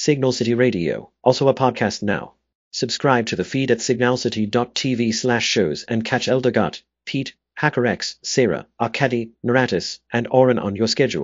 Signal City Radio, also a podcast now. Subscribe to the feed at signalcity.tv/shows and catch Elder Gut, Pete, HackerX, Sarah, Arkady, Naratis, and Oren on your schedule.